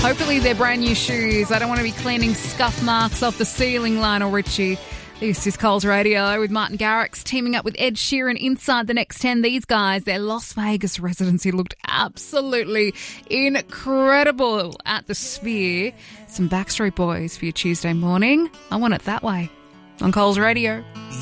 Hopefully they're brand new shoes. I don't want to be cleaning scuff marks off the ceiling, Lionel Richie. This is Coles Radio with Martin Garrix teaming up with Ed Sheeran inside the Next 10. These guys, their Las Vegas residency looked absolutely incredible at the Sphere. Some Backstreet Boys for your Tuesday morning. I want it that way on Coles Radio.